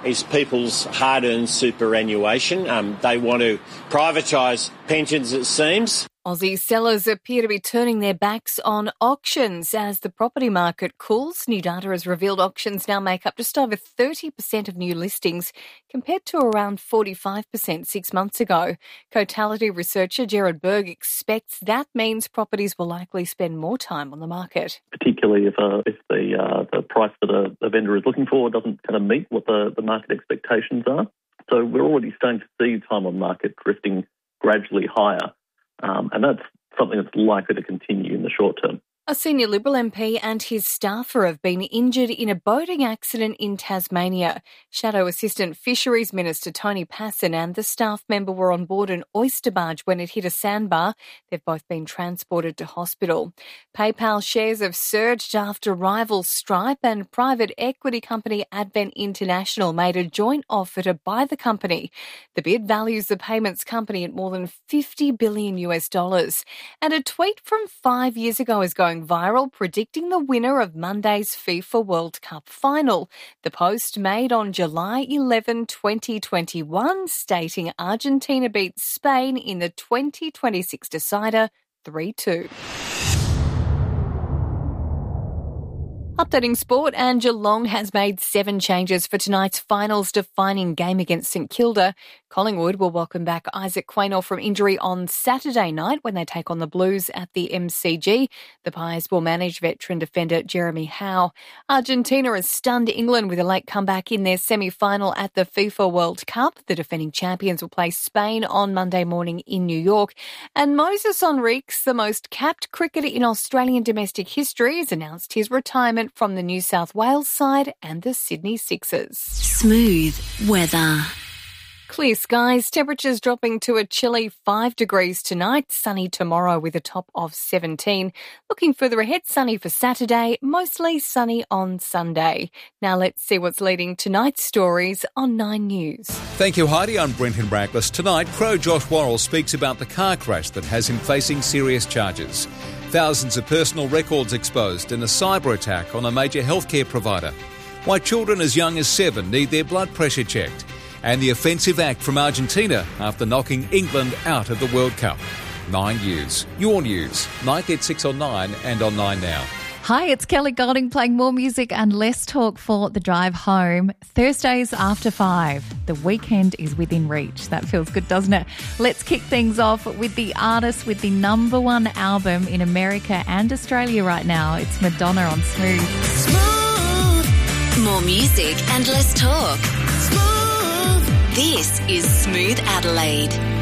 is people's hard-earned superannuation. They want to privatise pensions, it seems. Aussie sellers appear to be turning their backs on auctions as the property market cools. New data has revealed auctions now make up just over 30% of new listings, compared to around 45% 6 months ago. Cotality researcher Gerard Berg expects that means properties will likely spend more time on the market. Particularly if the price that a vendor is looking for doesn't kind of meet what the market expectations are. So we're already starting to see time on market drifting gradually higher. And that's something that's likely to continue in the short term. A senior Liberal MP and his staffer have been injured in a boating accident in Tasmania. Shadow Assistant Fisheries Minister Tony Passon and the staff member were on board an oyster barge when it hit a sandbar. They've both been transported to hospital. PayPal shares have surged after rival Stripe and private equity company Advent International made a joint offer to buy the company. The bid values the payments company at more than $50 billion. And a tweet from 5 years ago is going viral, predicting the winner of Monday's FIFA World Cup final. The post made on July 11, 2021, stating Argentina beat Spain in the 2026 decider 3-2. Updating sport, and Geelong has made 7 changes for tonight's finals defining game against St Kilda. Collingwood will welcome back Isaac Quaynor from injury on Saturday night when they take on the Blues at the MCG. The Pies will manage veteran defender Jeremy Howe. Argentina has stunned England with a late comeback in their semi-final at the FIFA World Cup. The defending champions will play Spain on Monday morning in New York. And Moses Henriques, the most capped cricketer in Australian domestic history, has announced his retirement from the New South Wales side and the Sydney Sixers. Smooth weather. Clear skies, temperatures dropping to a chilly 5 degrees tonight, sunny tomorrow with a top of 17. Looking further ahead, sunny for Saturday, mostly sunny on Sunday. Now let's see what's leading tonight's stories on 9 News. Thank you, Heidi. I'm Brenton Brackless. Tonight, Pro Josh Worrell speaks about the car crash that has him facing serious charges. Thousands of personal records exposed in a cyber attack on a major healthcare provider. Why children as young as 7 need their blood pressure checked. And the offensive act from Argentina after knocking England out of the World Cup. 9 News. Your news. Night at 6 on 9 and on 9 Now. Hi, it's Kelly Golding playing more music and less talk for the drive home. Thursdays after 5. The weekend is within reach. That feels good, doesn't it? Let's kick things off with the artist with the #1 album in America and Australia right now. It's Madonna on Smooth. Smooth. More music and less talk. Smooth. This is Smooth Adelaide.